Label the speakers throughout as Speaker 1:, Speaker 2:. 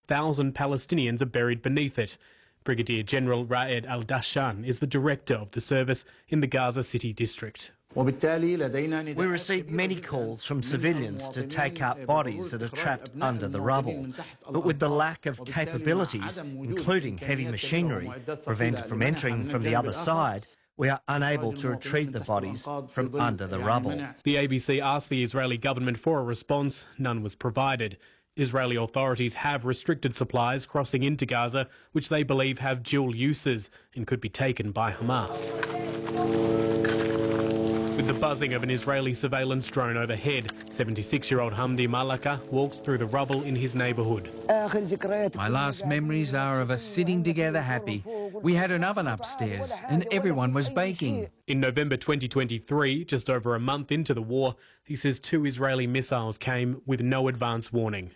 Speaker 1: 1,000 Palestinians are buried beneath it. Brigadier General Raed Al-Dashan is the director of the service in the Gaza City district.
Speaker 2: We receive many calls from civilians to take up bodies that are trapped under the rubble. But with the lack of capabilities, including heavy machinery, prevented from entering from the other side, we are unable to retrieve the bodies from under the rubble.
Speaker 1: The ABC asked the Israeli government for a response. None was provided. Israeli authorities have restricted supplies crossing into Gaza, which they believe have dual uses and could be taken by Hamas. With the buzzing of an Israeli surveillance drone overhead, 76-year-old Hamdi Malaka walks through the rubble in his neighbourhood.
Speaker 3: My last memories are of us sitting together happy. We had an oven upstairs and everyone was baking.
Speaker 1: In November 2023, just over a month into the war, he says 2 Israeli missiles came with no advance warning.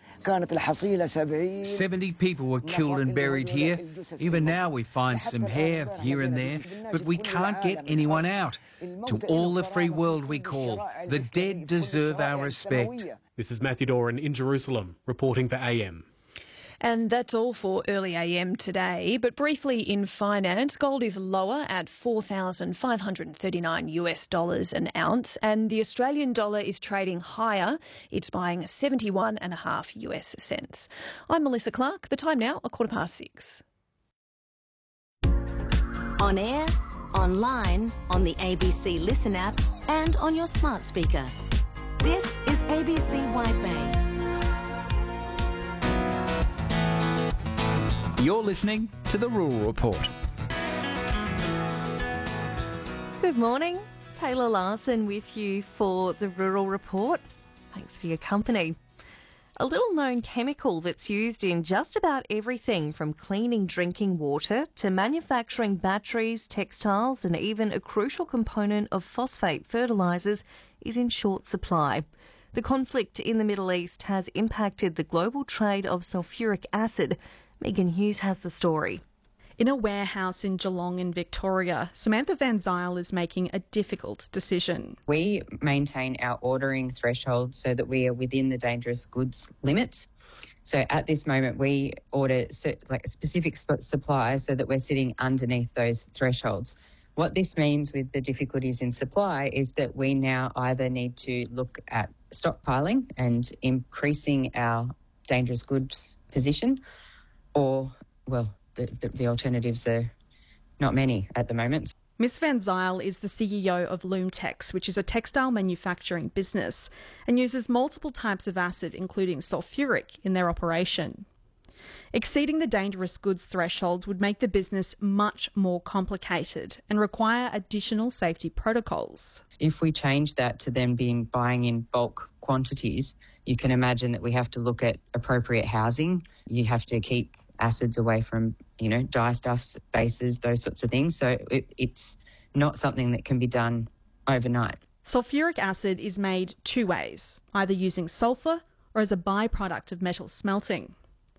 Speaker 3: 70 people were killed and buried here. Even now we find some hair here and there, but we can't get anyone out. To all the free world we call, the dead deserve our respect.
Speaker 1: This is Matthew Doran in Jerusalem, reporting for AM.
Speaker 4: And that's all for early AM today. But briefly in finance, gold is lower at $4,539 an ounce, and the Australian dollar is trading higher. It's buying 71.5 US cents. I'm Melissa Clark. The time now, 6:15.
Speaker 5: On air, online, on the ABC Listen app, and on your smart speaker. This is ABC Wide Bay.
Speaker 3: You're listening to The Rural Report.
Speaker 6: Good morning. Taylor Larson with you for The Rural Report. Thanks for your company. A little-known chemical that's used in just about everything from cleaning drinking water to manufacturing batteries, textiles and even a crucial component of phosphate fertilisers is in short supply. The conflict in the Middle East has impacted the global trade of sulfuric acid. Megan Hughes has the story.
Speaker 7: In a warehouse in Geelong in Victoria, Samantha Van Zyl is making a difficult decision.
Speaker 8: We maintain our ordering thresholds so that we are within the dangerous goods limits. So at this moment, we order specific supplies so that we're sitting underneath those thresholds. What this means with the difficulties in supply is that we now either need to look at stockpiling and increasing our dangerous goods position, or, well, the alternatives are not many at the moment.
Speaker 7: Ms Van Zyl is the CEO of Loomtex, which is a textile manufacturing business, and uses multiple types of acid, including sulfuric, in their operation. Exceeding the dangerous goods thresholds would make the business much more complicated and require additional safety protocols.
Speaker 8: If we change that to then buying in bulk quantities, you can imagine that we have to look at appropriate housing. You have to keep acids away from, dyestuffs, bases, those sorts of things. So it's not something that can be done overnight.
Speaker 7: Sulfuric acid is made 2 ways, either using sulphur or as a byproduct of metal smelting.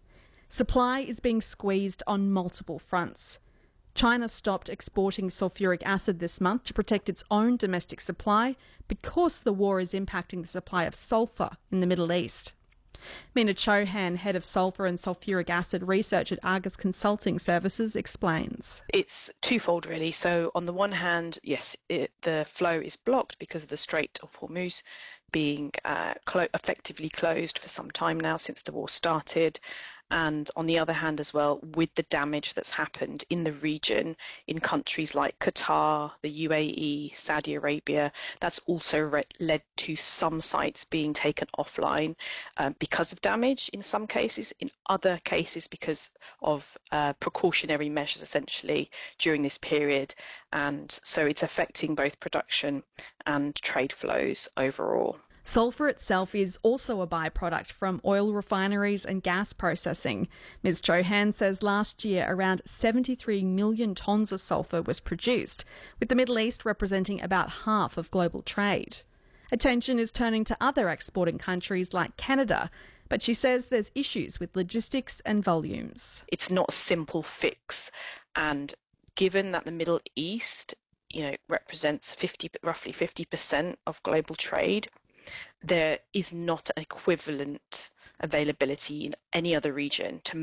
Speaker 7: Supply is being squeezed on multiple fronts. China stopped exporting sulfuric acid this month to protect its own domestic supply because the war is impacting the supply of sulphur in the Middle East. Meena Chauhan, head of sulphur and sulfuric acid research at Argus Consulting Services, explains.
Speaker 9: It's twofold, really. So on the one hand, yes, the flow is blocked because of the Strait of Hormuz being effectively closed for some time now since the war started. And on the other hand as well, with the damage that's happened in the region, in countries like Qatar, the UAE, Saudi Arabia, that's also led to some sites being taken offline because of damage in some cases, in other cases because of precautionary measures essentially during this period. And so it's affecting both production and trade flows overall.
Speaker 7: Sulphur itself is also a byproduct from oil refineries and gas processing. Ms Chauhan says last year around 73 million tonnes of sulphur was produced, with the Middle East representing about half of global trade. Attention is turning to other exporting countries like Canada, but she says there's issues with logistics and volumes.
Speaker 9: It's not a simple fix, and given that the Middle East, represents roughly 50% of global trade, there is not an equivalent availability in any other region to